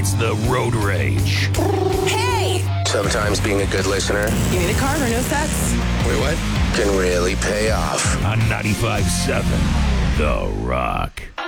It's the Road Rage. Hey! Sometimes being a good listener You need a car or no sets? wait, what? Can really pay off. On 95.7 The Rock.